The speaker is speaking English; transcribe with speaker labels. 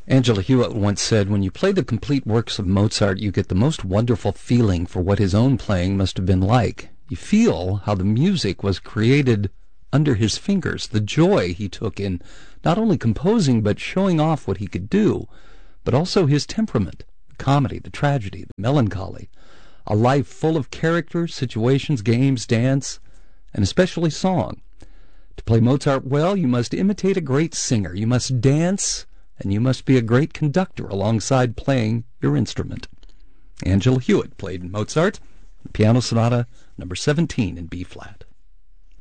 Speaker 1: Angela Hewitt once said, when you play the complete works of Mozart, you get the most wonderful feeling for what his own playing must have been like. You feel how the music was created under his fingers, the joy he took in not only composing but showing off what he could do, but also his temperament, the comedy, the tragedy, the melancholy, a life full of characters, situations, games, dance, and especially song. To play Mozart well, you must imitate a great singer, you must dance, and you must be a great conductor alongside playing your instrument. Angela Hewitt played Mozart, Piano Sonata, number 17 in B-flat.